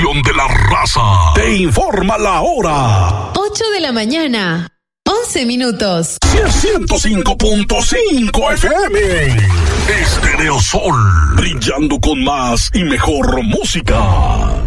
estación de la raza. Te informa la hora. 8 de la mañana, 11 minutos. 105.5 FM. Estereosol, brillando con más y mejor música.